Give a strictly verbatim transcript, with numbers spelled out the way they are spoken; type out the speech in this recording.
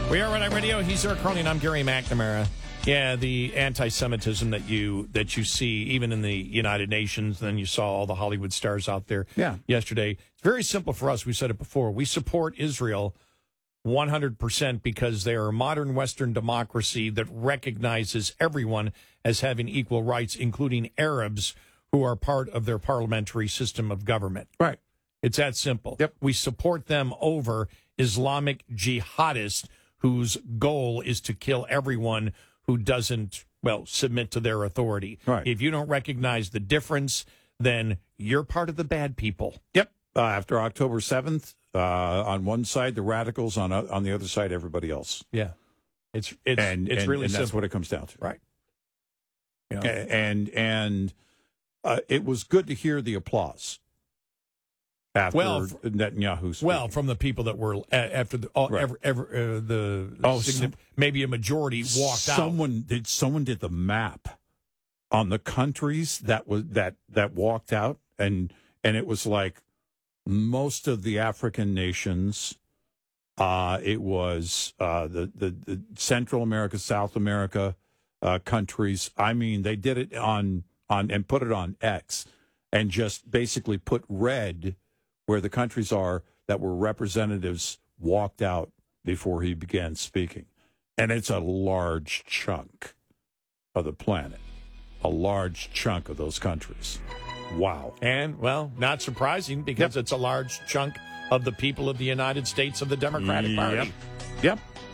We are Red Eye Radio. He's Eric Cronin. I'm Gary McNamara. Yeah, the anti-Semitism that you that you see even in the United Nations, then you saw all the Hollywood stars out there yeah. yesterday. It's very simple for us. We said it before. We support Israel one hundred percent because they are a modern Western democracy that recognizes everyone as having equal rights, including Arabs who are part of their parliamentary system of government. Right. It's that simple. Yep. We support them over Islamic jihadists whose goal is to kill everyone who doesn't, well, submit to their authority. Right. If you don't recognize the difference, then you're part of the bad people. Yep. Uh, after October seventh, uh, on one side, the radicals, on uh, on the other side, everybody else. Yeah. It's it's and, it's and, really and simple. that's what it comes down to. Right. You know. And, and uh, it was good to hear the applause after well, Netanyahu speaking. Well, from the people that were after the all, right. ever, ever, uh, the oh, some, maybe a majority walked someone out. Did someone did the map on the countries that was that that walked out, and and it was like most of the African nations. Uh, it was uh, the, the the Central America, South America uh, countries. I mean, they did it on on and put it on X, and just basically put red where the countries are that were representatives walked out before he began speaking. And it's a large chunk of the planet, a large chunk of those countries. Wow. And, well, not surprising because yep. it's a large chunk of the people of the United States of the Democratic yep. Party. Yep.